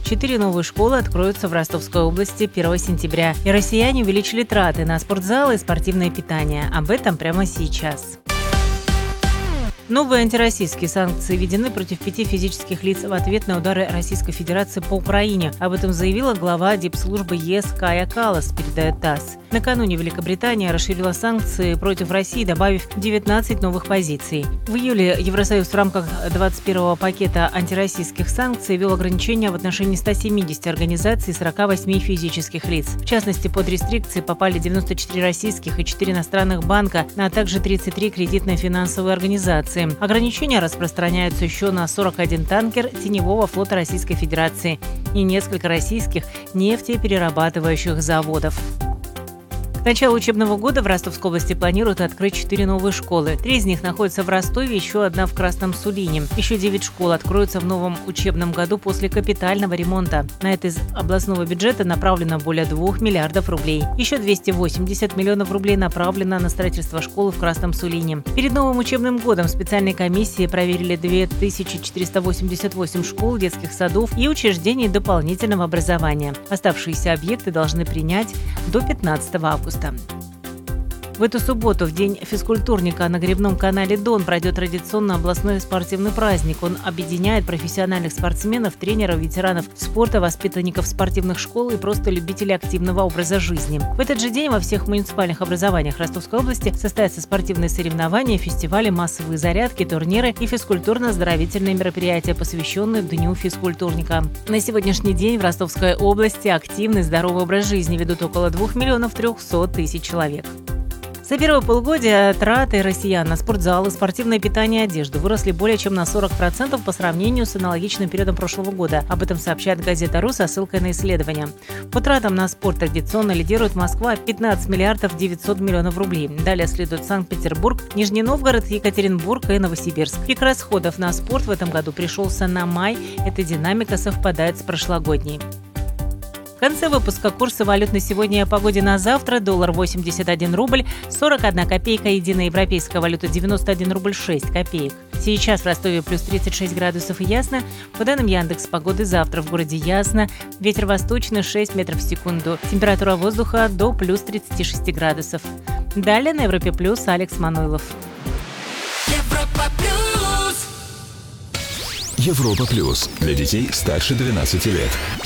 4 новые школы откроются в Ростовской области 1 сентября. И россияне увеличили траты на спортзалы и спортивное питание. Об этом прямо сейчас. Новые антироссийские санкции введены против 5 физических лиц в ответ на удары Российской Федерации по Украине. Об этом заявила глава дипслужбы ЕС Кая Каллас, передает ТАСС. Накануне Великобритания расширила санкции против России, добавив 19 новых позиций. В июле Евросоюз в рамках 21-го пакета антироссийских санкций ввел ограничения в отношении 170 организаций и 48 физических лиц. В частности, под рестрикции попали 94 российских и 4 иностранных банка, а также 33 кредитные финансовые организации. Ограничения распространяются еще на 41 танкер теневого флота Российской Федерации и несколько российских нефтеперерабатывающих заводов. К началу учебного года в Ростовской области планируют открыть 4 новые школы. 3 из них находятся в Ростове, еще одна в Красном Сулине. Еще 9 школ откроются в новом учебном году после капитального ремонта. На это из областного бюджета направлено более 2 миллиардов рублей. Еще 280 миллионов рублей направлено на строительство школы в Красном Сулине. Перед новым учебным годом специальные комиссии проверили 2488 школ, детских садов и учреждений дополнительного образования. Оставшиеся объекты должны принять до 15 августа. В эту субботу, в день физкультурника, на гребном канале Дон пройдет традиционно областной спортивный праздник. Он объединяет профессиональных спортсменов, тренеров, ветеранов спорта, воспитанников спортивных школ и просто любителей активного образа жизни. В этот же день во всех муниципальных образованиях Ростовской области состоятся спортивные соревнования, фестивали, массовые зарядки, турниры и физкультурно-оздоровительные мероприятия, посвященные Дню физкультурника. На сегодняшний день в Ростовской области активный здоровый образ жизни ведут около 2 300 000 человек. За первое полугодие траты россиян на спортзалы, спортивное питание и одежду выросли более чем на 40% по сравнению с аналогичным периодом прошлого года. Об этом сообщает газета «РУ» со ссылкой на исследование. По тратам на спорт традиционно лидирует Москва – 15 миллиардов 900 миллионов рублей. Далее следует Санкт-Петербург, Нижний Новгород, Екатеринбург и Новосибирск. Пик расходов на спорт в этом году пришелся на май. Эта динамика совпадает с прошлогодней. В конце выпуска курсы валют на сегодня и о погоде на завтра. Доллар 81 рубль, 41 копейка, единая европейская валюта 91 рубль 6 копеек. Сейчас в Ростове плюс 36 градусов и ясно. По данным Яндекс.Погоды, завтра в городе ясно. Ветер восточный 6 метров в секунду. Температура воздуха до плюс 36 градусов. Далее на Европе Плюс Алекс Мануилов. Европа Плюс. Для детей старше 12 лет.